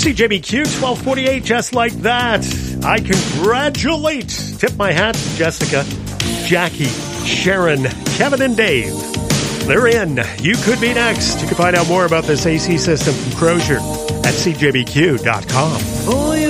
CJBQ 1248, just like that. I tip my hat to Jessica, Jackie, Sharon, Kevin, and Dave. They're in. You could be next. You can find out more about this AC system from Crozier at cjbq.com.